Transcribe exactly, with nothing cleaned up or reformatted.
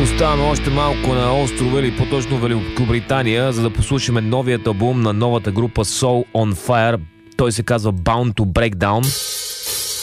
Оставаме още малко на острова или по-точно Великобритания, за да послушаме новият албум на новата група Soul on Fire. Той се казва Bound to Break Down.